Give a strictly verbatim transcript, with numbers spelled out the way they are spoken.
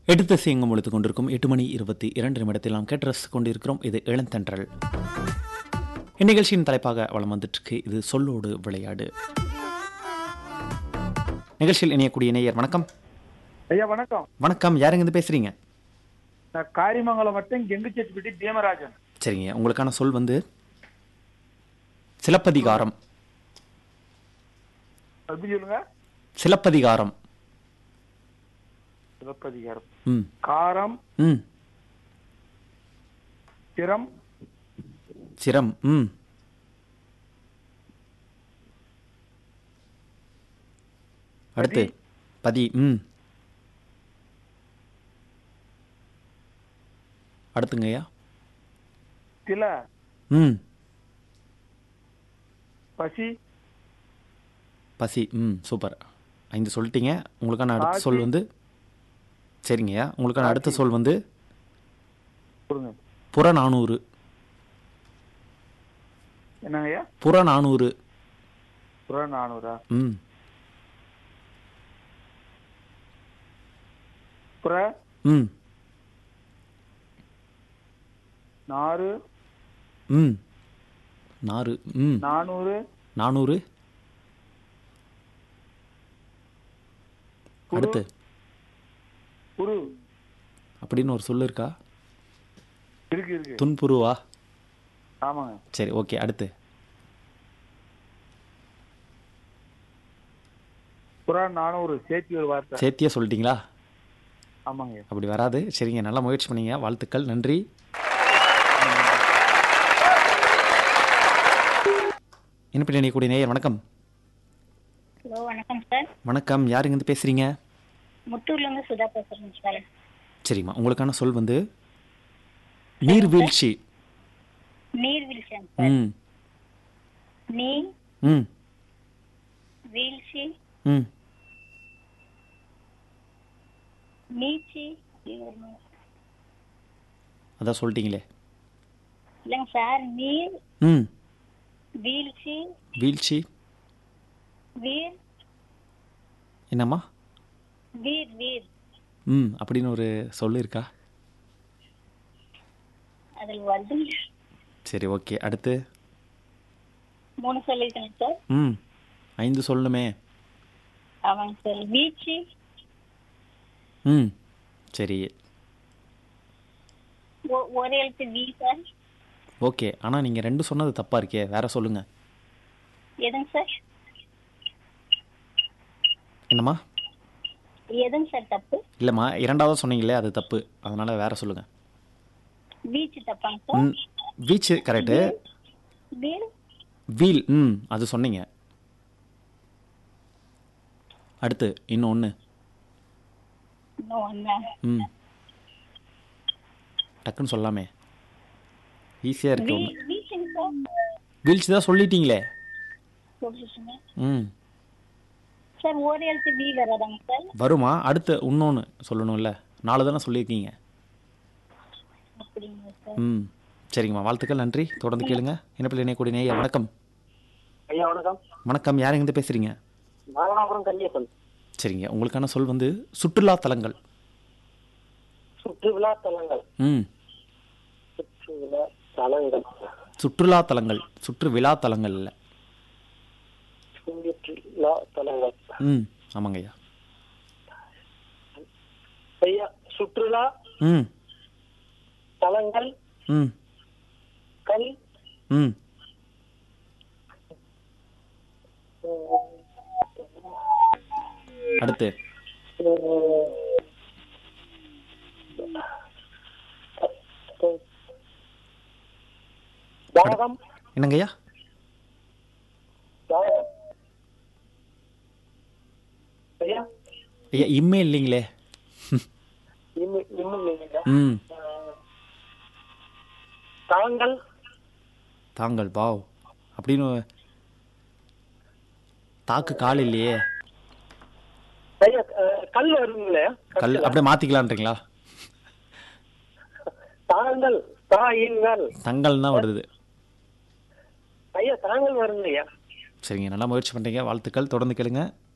எடுத்து சியங்கம் ஒழித்துக் கொண்டிருக்கும் எட்டு மணி இருபத்தி இரண்டு நிமிடத்தில் நாம் கேட்டு ரசித்துக் கொண்டிருக்கிறோம். இது இளந்தென்றல். இந்நிகழ்ச்சியின் தலைப்பாக வளம் வந்துட்டு இது சொல்லோடு விளையாடு. நிகழ்ச்சியில் இணையக்கூடிய நேயர் வணக்கம். ஐயா வணக்கம். வணக்கம், யாருங்க இருந்து பேசுறீங்க? நான் காரிமங்கலம் மட்டும் கெங்குச்செட்டிப்பட்டி பீமராஜன். சரிங்க, உங்களுக்கான சொல் வந்து சிலப்பதிகாரம். எப்படி சொல்லுங்க? சிலப்பதிகாரம். சிலப்பதிகாரம். ம் காரம். ம் சிரம். சிரம். ம் அடுத்து பதி. ம் அடுத்துங்கய்யா. தில. ம் பசி. பசி. ம் சூப்பர், ஐந்து சொல்லிட்டீங்க. உங்களுக்கான அடுத்த சொல் வந்து சரிங்கய்யா, உங்களுக்கான அடுத்த சொல் வந்து புறநானூறு. என்னங்கய்யா? புறநானூறு. புறநானூறா? ம் புற. ம் நாறு. ம் நாறு. ம் நானூறு. நானூறு. அடுத்து புரு அப்படின்னு ஒரு சொல்லு இருக்கா? இருக்கு இருக்கு. துன்புருவா? ஆமாங்க. சரி, ஓகே. அடுத்து புறா நானூறு சேர்த்தி ஒரு வார்த்தை. சேர்த்தியா சொல்லிட்டீங்களா? ஆமாங்க. அப்படி வராது. சரிங்க, நல்லா முயற்சி பண்ணீங்க, வாழ்த்துக்கள், நன்றி. இனிப்பில் இணையக்கூடிய நேயர் வணக்கம். ஹலோ, வணக்கம் சார். வணக்கம், யாருங்க இருந்து பேசுறீங்க? முத்தூர்லேருந்து சுதா பேசுகிறேன் சார். சரிம்மா, உங்களுக்கான சொல் வந்து நீர்வீழ்ச்சி. நீர்வீழ்ச்சி சார். ம் நீர். ம் வீழ்ச்சி. ம் நீச்சி. அதான் சொல்லிட்டீங்களே. இல்லைங்க சார், நீர். ம் வீழ்ச்சி. வீழ்ச்சி. வீர். என்னம்மா? வீர் வீர். ம் அப்படின்னு ஒரு சொல்லு இருக்கா? அதில் வருது. சரி, ஓகே. அடுத்து மூணு சொல்லிருக்கேன் சார். ம் ஐந்து சொல்லணுமே. ஆமாங்க சார். வீழ்ச்சி. ம் சரி, ஒ- ஒரு எழுத்து வீ சார். ஓகே. ஆனால் நீங்கள் ரெண்டு சொன்னது தப்பாக இருக்கே, வேற சொல்லுங்க. எதுங்க சார்? என்னம்மா? எதுங்க சார் தப்பு? இல்லைம்மா, இரண்டாவது சொன்னீங்களே அது தப்பு, அதனால வேற சொல்லுங்க. வீச்சு தப்பாங்க சார். ம் வீச்சு கரெக்டு. வீர். வீல். ம் அது சொன்னீங்க. அடுத்து இன்னும் ஒன்று. இன்னும் ஒண்ணா? ம் டக்குன்னு சொல்லாமே, ஈஸியாக இருக்கு ஒன்று. வீ- வீச்சுங்க சார். வீழ்ச்சி தான் சொல்லிட்டீங்களே. சொல்லிட்டுங்க ம் சார். ஒரு எழுத்து வீ வராதாங்க சார்? வருமா? அடுத்து இன்னொன்று சொல்லணும்ல, நாலு தானே சொல்லியிருக்கீங்க. அப்படிங்களா சார்? ம் சரிங்கம்மா, வாழ்த்துக்கள், நன்றி. தொடர்ந்து கேளுங்க. இணைப்பில் இணையக்கூடிய நேயர் வணக்கம். ஐயா வணக்கம். வணக்கம், யார் எங்கேருந்து பேசுகிறீங்க? நாகலாபுரம் கன்னியப்பன். சரிங்க, உங்களுக்கான சொல் வந்து சுற்றுலா தலங்கள். சுற்றுலா தலங்கள். ம் சுற்றுலா தலங்கள். சுற்றுலா தலங்கள், சுற்று விழா தலங்கள் இல்லை. சுற்றுலா தலங்கள். ம் ஆமாங்க ஐயா. ஐயா சுற்றுலா ம் தலங்கள். ம் கல். ம் அடுத்து தாகம். என்னங்கய்யா? தாகம். ஐயா ஐயா இம்மே இல்லைங்களே. இன்னும் இன்னும் இல்லைங்களா? ம் தாங்கள். தாங்கள் பாவ் அப்படின்னு தாக்கு கால் இல்லையே. ஐயா அஹ், கல் வருங்களே. கல் அப்படியே மாற்றிக்கலான்றீங்களா? தாங்கள். தாயுங்கள். தங்கள் தான் வருது. ஐயா தாங்கள் வருங்க ஐயா. சரிங்க, நல்லா முயற்சி பண்ணுறீங்க, வாழ்த்துக்கள், தொடர்ந்து கேளுங்க.